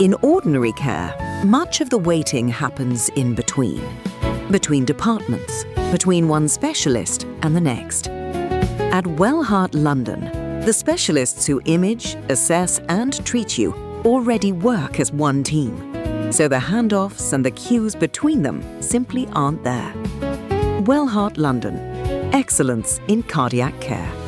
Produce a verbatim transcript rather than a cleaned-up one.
In ordinary care, much of the waiting happens in between. Between departments, between one specialist and the next. At Wellheart London, the specialists who image, assess and treat you already work as one team, so the handoffs and the queues between them simply aren't there. Wellheart London. Excellence in cardiac care.